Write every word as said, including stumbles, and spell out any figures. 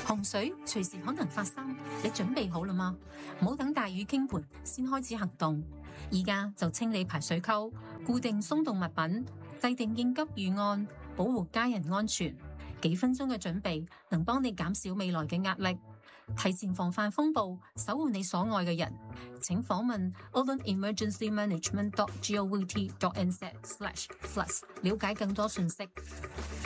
洪水隨時可能發生，你準備好了嗎？唔好等大雨傾盆先開始行動，而家就清理排水溝，固定鬆動物品，制定應急預案，保護家人安全。幾分鐘嘅準備能幫你減少未來嘅壓力，提前防範風暴，守護你所愛嘅人。請訪問 auckland emergency management dot govt dot n z slash floods 了解更多信息。